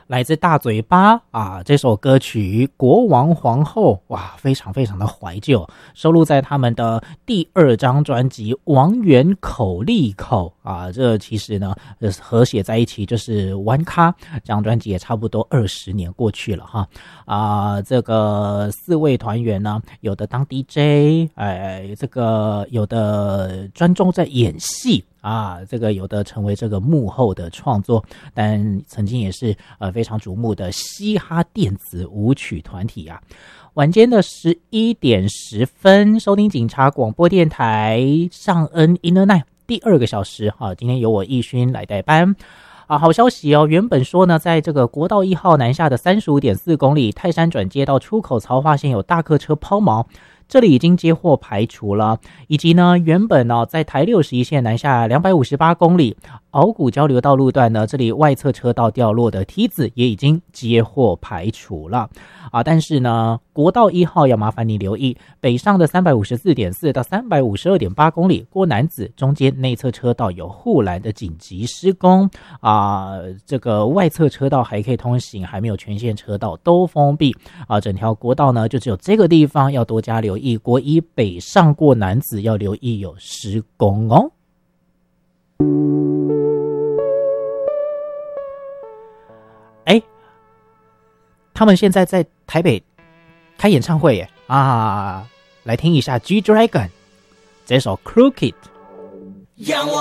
来自大嘴巴啊，这首歌曲《国王皇后》哇，非常非常的怀旧，收录在他们的第2张专辑《王源口利口》啊，这其实呢合写在一起就是玩咖，这张专辑也差不多20年过去了哈啊，这个4位团员呢，有的当 DJ， 这个有的专注在演戏。啊，这个有的成为这个幕后的创作，但曾经也是非常瞩目的嘻哈电子舞曲团体啊。晚间的11点10分，收听警察广播电台上恩 Inner Night 第2个小时啊，今天由我奕勋来代班。啊，好消息哦！原本说呢，在这个国道1号南下的35.4公里泰山转接到出口曹化线有大客车抛锚，这里已经接获排除了，以及呢，原本呢在台61线南下258公里鳌骨交流道路段呢，这里外侧车道掉落的梯子也已经接获排除了啊。但是呢，国道1号要麻烦你留意，北上的354.4到352.8公里过南子中间内侧车道有护栏的紧急施工啊，这个外侧车道还可以通行，还没有全线车道都封闭啊。整条国道呢，就只有这个地方要多加留意，国1北上过南子要留意有施工哦。他们现在在台北开演唱会耶啊！来听一下 G Dragon 这首 Crooked。